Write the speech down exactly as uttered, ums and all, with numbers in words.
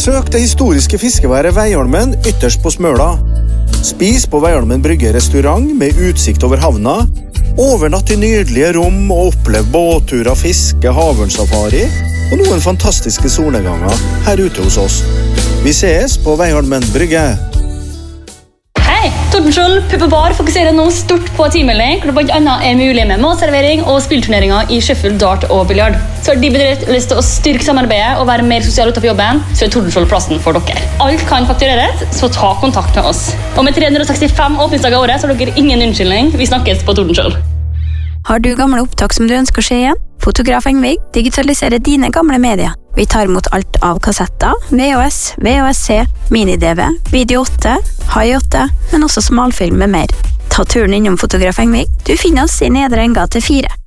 Besøk det historiske fiskeværet Veiholmen ytterst på Smøla. Spis på Veiholmen Brygge restaurant med utsikt over havna. Overnatt i nydelige rom og opplev båtturer, fiske, havørnsafari og noen fantastiske solnedganger her ute hos oss. Vi ses på Veiholmen Brygge. Hei, Tordenskjold Pub og Bar fokuserer nå stort på teammelding, hvor det blant annet er mulig med matservering og spillturneringer i shuffle, dart og biljard. Så har de bedrift lyst til å styrke samarbeidet og være mer sosial utenfor jobben, så er Tordenskjold plassen for dere. Alt kan faktureres, så ta kontakt med oss. Og med tre hundre og sekstifem åpningsdager i året, så har dere ingen unnskyldning. Vi snakkes på Tordenskjold. Har du gamle opptak som du ønsker å se igjen? Fotograf Engvig digitaliserer dine gamle medier. Vi tar imot alt av kassetter, V H S, V H S C, mini-D V, video åtte, High åtte, men også smalfilm med mer. Ta turen innom Fotograf Engvig. Du finner oss i Nedre Engate fire.